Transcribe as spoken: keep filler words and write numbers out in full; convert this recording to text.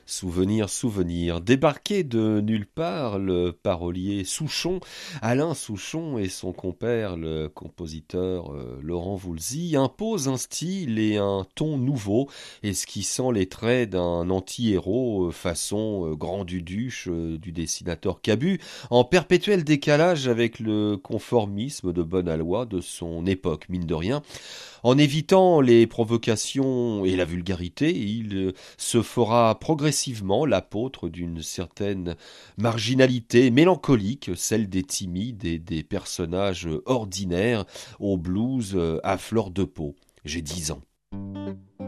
Souvenir, souvenir. Débarqué de nulle part, le parolier Souchon, Alain Souchon et son compère, le compositeur euh, Laurent Voulzy, imposent un style et un ton nouveau, esquissant les traits d'un anti-héros euh, façon euh, Grand Duduche euh, du dessinateur Cabu, en perpétuel décalage avec le conformisme de bonne aloi de son époque, mine de rien. En évitant les provocations et la vulgarité, il euh, se fera progressivement l'apôtre d'une certaine marginalité mélancolique, celle des timides et des personnages ordinaires au blues euh, à fleur de peau. J'ai dix ans.